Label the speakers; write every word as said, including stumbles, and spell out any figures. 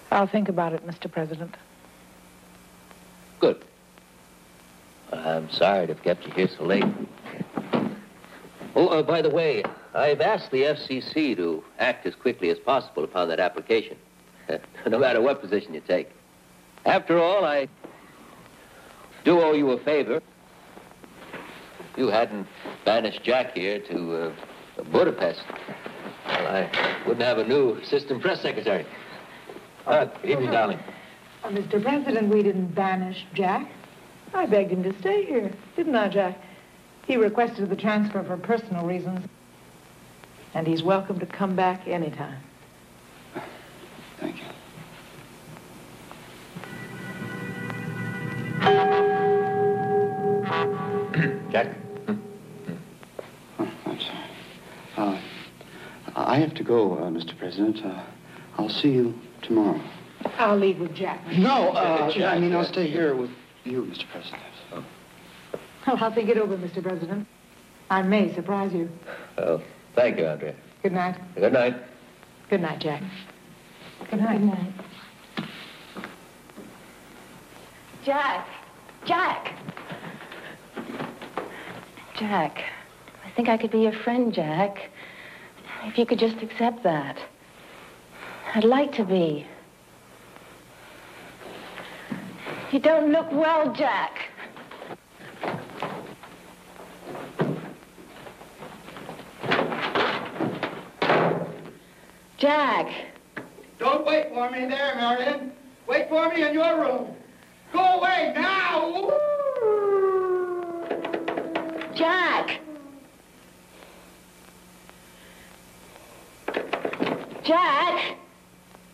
Speaker 1: I'll think about it, Mister President.
Speaker 2: Good. I'm sorry to have kept you here so late. Oh, uh, by the way, I've asked the F C C to act as quickly as possible upon that application, no matter what position you take. After all, I do owe you a favor. If you hadn't banished Jack here to uh, Budapest, well, I wouldn't have a new assistant press secretary. Uh, good evening, darling.
Speaker 1: Uh, Mister President, we didn't banish Jack. I begged him to stay here, didn't I, Jack? He requested the transfer for personal reasons, and he's welcome to come back anytime.
Speaker 3: Thank you.
Speaker 2: Jack?
Speaker 3: Oh, I'm sorry. Uh, I have to go, uh, Mister President. Uh, I'll see you tomorrow.
Speaker 1: I'll leave with Jack.
Speaker 3: No, uh,
Speaker 2: Jack,
Speaker 3: I mean, I'll
Speaker 2: uh,
Speaker 3: stay here with you, Mister President.
Speaker 2: Oh.
Speaker 1: Well, I'll think it over, Mister President. I may surprise you.
Speaker 2: Oh, thank you, Andrea.
Speaker 1: Good night.
Speaker 2: Good night.
Speaker 1: Good night, Jack. Good night. Good night.
Speaker 4: Jack! Jack! Jack, I think I could be your friend, Jack. If you could just accept that. I'd like to be. You don't look well, Jack. Jack!
Speaker 5: Don't wait for me there, Marion. Wait for me in your room. Go away now!
Speaker 4: Jack! Jack!